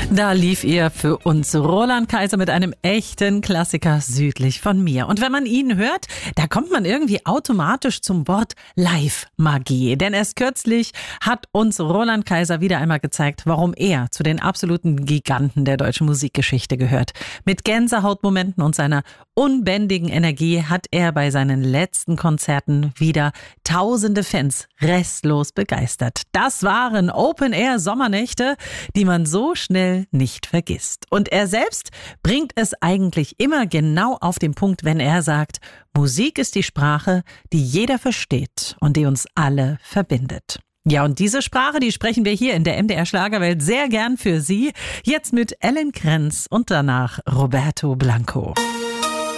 Da lief ihr für uns Roland Kaiser mit einem echten Klassiker südlich von mir. Und wenn man ihn hört, da kommt man irgendwie automatisch zum Wort Live-Magie. Denn erst kürzlich hat uns Roland Kaiser wieder einmal gezeigt, warum er zu den absoluten Giganten der deutschen Musikgeschichte gehört. Mit Gänsehautmomenten und seiner unbändigen Energie hat er bei seinen letzten Konzerten wieder tausende Fans restlos begeistert. Das waren Open-Air-Sommernächte, die man so schnell nicht vergisst. Und er selbst bringt es eigentlich immer genau auf den Punkt, wenn er sagt, Musik ist die Sprache, die jeder versteht und die uns alle verbindet. Ja, und diese Sprache, die sprechen wir hier in der MDR Schlagerwelt sehr gern für Sie. Jetzt mit Ellen Krenz und danach Roberto Blanco.